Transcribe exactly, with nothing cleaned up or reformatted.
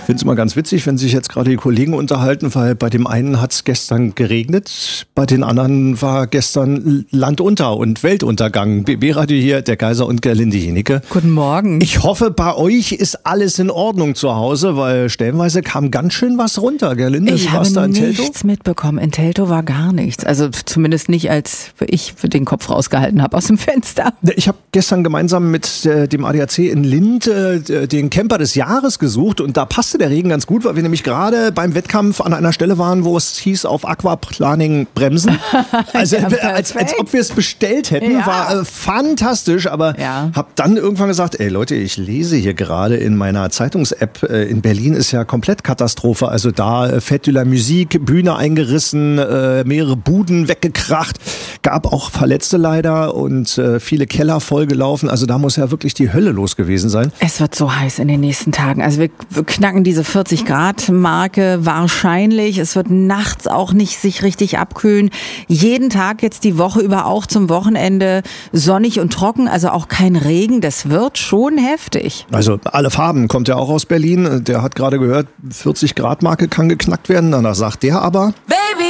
finde es immer ganz witzig, wenn sich jetzt gerade die Kollegen unterhalten, weil bei dem einen hat es gestern geregnet, bei den anderen war gestern Land unter und Weltuntergang. B B-Radio hier, der Kaiser und Gerlinde Jenecke. Guten Morgen. Ich hoffe, bei euch ist alles in Ordnung zu Hause, weil stellenweise kam ganz schön was runter, Gerlinde. Ich Wie habe war's da in nichts Teltow? mitbekommen. In Teltow war gar nichts. Also zumindest nicht, als ich den Kopf rausgehalten habe aus dem Fenster. Ich habe gestern gemeinsam mit äh, dem A D A C in Lindt äh, den Camper des Jahres gesucht und da passte der Regen ganz gut, weil wir nämlich gerade beim Wettkampf an einer Stelle waren, wo es hieß auf Aquaplaning bremsen. Also Ja, als, als ob wir es bestellt hätten, Ja. war äh, fantastisch, aber Ja. habe dann irgendwann gesagt, ey Leute, ich lese hier gerade in meiner Zeitungs-App, äh, in Berlin ist ja komplett Katastrophe, also da äh, Fête de la Musique, Bühne eingerissen, äh, mehrere Buden weggekracht, gab auch Verletzte leider und äh, viele Keller vollgelaufen, also da muss ja wirklich die Hölle los gewesen sein. Es wird so heiß in den nächsten Tagen. Also wir, wir knacken diese vierzig Grad Marke wahrscheinlich. Es wird nachts auch nicht sich richtig abkühlen. Jeden Tag jetzt die Woche über auch zum Wochenende sonnig und trocken, also auch kein Regen. Das wird schon heftig. Also alle Farben kommt ja auch aus Berlin, der hat gerade gehört, vierzig Grad Marke kann geknackt werden, danach sagt der aber...